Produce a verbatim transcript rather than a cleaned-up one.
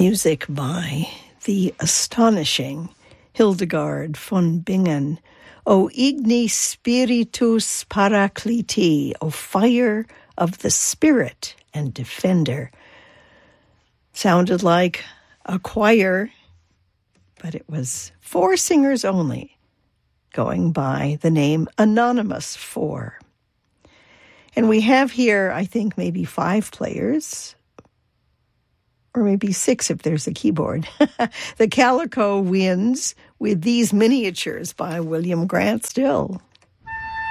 Music by the astonishing Hildegard von Bingen. O Igni Spiritus Paracliti, O fire of the Spirit and Defender. Sounded like a choir, but it was four singers only, going by the name Anonymous Four. And we have here, I think, maybe five players, or maybe six if there's a keyboard. The Calico Winds with these miniatures by William Grant Still.